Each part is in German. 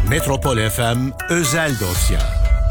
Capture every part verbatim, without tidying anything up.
Metropol F M Özel Dosya.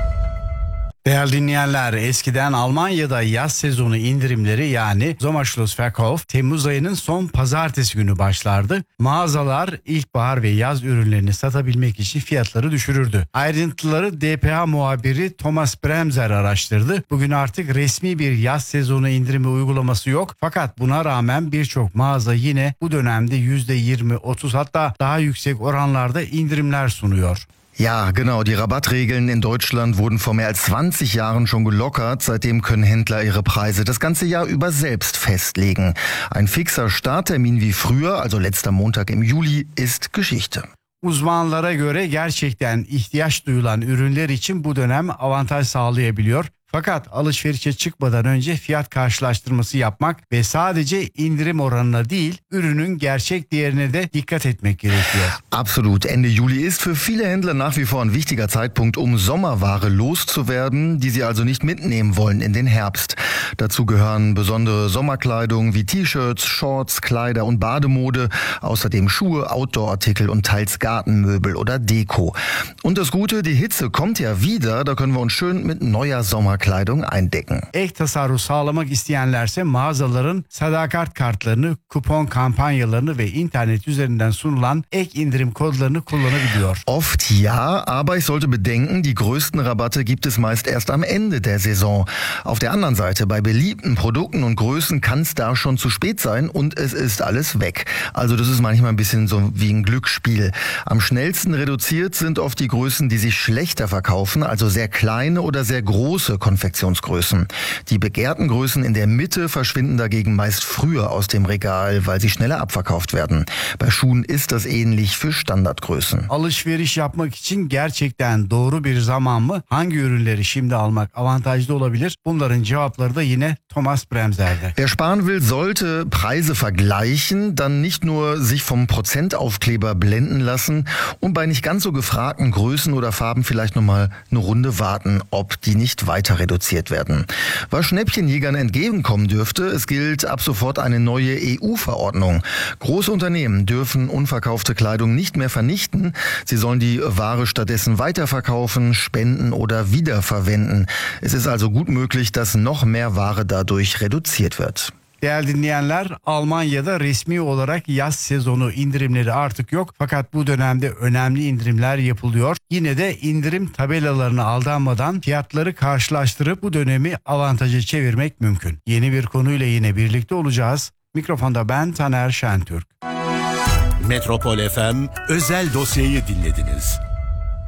Değerli dinleyenler, eskiden Almanya'da yaz sezonu indirimleri yani Sommerschlussverkauf Temmuz ayının son pazartesi günü başlardı. Mağazalar ilkbahar ve yaz ürünlerini satabilmek için fiyatları düşürürdü. Ayrıntıları D P A muhabiri Thomas Bremser araştırdı. Bugün artık resmi bir yaz sezonu indirimi uygulaması yok. Fakat buna rağmen birçok mağaza yine bu dönemde yüzde yirmi otuz hatta daha yüksek oranlarda indirimler sunuyor. Ja, genau. Die Rabattregeln in Deutschland wurden vor mehr als zwanzig Jahren schon gelockert. Seitdem können Händler ihre Preise das ganze Jahr über selbst festlegen. Ein fixer Starttermin wie früher, also letzter Montag im Juli, ist Geschichte. Uzmanlara göre gerçekten ihtiyaç duyulan ürünler için bu dönem avantaj sağlayabiliyor. Fakat alışverişe çıkmadan önce fiyat karşılaştırması yapmak ve sadece indirim oranına değil, ürünün gerçek değerine de dikkat etmek gerekiyor. Absolut. Ende Juli ist für viele Händler nach wie vor ein wichtiger Zeitpunkt, um Sommerware loszuwerden, die sie also nicht mitnehmen wollen in den Herbst. Dazu gehören besondere Sommerkleidung wie T-Shirts, Shorts, Kleider und Bademode, außerdem Schuhe, Outdoor-Artikel und teils Gartenmöbel oder Deko. Und das Gute, die Hitze kommt ja wieder, da können wir uns schön mit neuer Sommer Kleidung eindecken. Ek tasarruf sağlamak isteyenlerse mağazaların sadakat kartlarını, kupon kampanyalarını ve internet üzerinden sunulan ek indirim kodlarını kullanabiliyor. Oft ja, aber ich sollte bedenken, die größten Rabatte gibt es meist erst am Ende der Saison. Auf der anderen Seite, bei beliebten Produkten und Größen kann es da schon zu spät sein und es ist alles weg. Also das ist manchmal ein bisschen so wie ein Glücksspiel. Am schnellsten reduziert sind oft die Größen, die sich schlechter verkaufen, also sehr kleine oder sehr große Konfektionsgrößen. Die begehrten Größen in der Mitte verschwinden dagegen meist früher aus dem Regal, weil sie schneller abverkauft werden. Bei Schuhen ist das ähnlich für Standardgrößen. Alışveriş yapmak için gerçekten doğru bir zaman mı? Hangi ürünleri şimdi almak avantajlı olabilir? Bunların cevapları da yine Thomas Bremser'de. Wer sparen will, sollte Preise vergleichen, dann nicht nur sich vom Prozentaufkleber blenden lassen und bei nicht ganz so gefragten Größen oder Farben vielleicht nochmal eine Runde warten, ob die nicht weiter reduziert werden. Was Schnäppchenjägern entgegenkommen dürfte, es gilt ab sofort eine neue E U-Verordnung. Große Unternehmen dürfen unverkaufte Kleidung nicht mehr vernichten. Sie sollen die Ware stattdessen weiterverkaufen, spenden oder wiederverwenden. Es ist also gut möglich, dass noch mehr Ware dadurch reduziert wird. Değerli dinleyenler, Almanya'da resmi olarak yaz sezonu indirimleri artık yok. Fakat bu dönemde önemli indirimler yapılıyor. Yine de indirim tabelalarına aldanmadan fiyatları karşılaştırıp bu dönemi avantaja çevirmek mümkün. Yeni bir konuyla yine birlikte olacağız. Mikrofonda ben Taner Şentürk. Metropol F M Özel Dosya'yı dinlediniz.